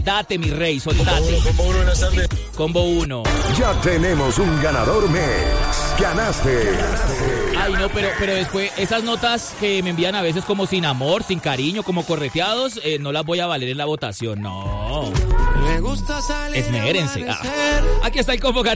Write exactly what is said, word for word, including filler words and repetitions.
Date, mi rey, soltate. Combo uno, buenas tardes. Combo uno. Ya tenemos un ganador mes. Ganaste. Ay, no, pero, pero después, esas notas que me envían a veces como sin amor, sin cariño, como correteados, eh, no las voy a valer en la votación, no. Me gusta salir. Esmérense. Ah. Aquí está el combo.